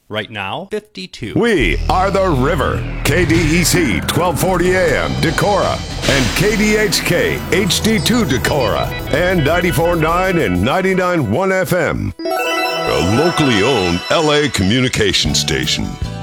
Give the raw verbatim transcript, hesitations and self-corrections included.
Right now, fifty-two. We are the River. K D E C twelve forty A M Decorah and K D H K H D two Decorah and ninety-four point nine and ninety-nine point one F M. A locally owned L A communication station.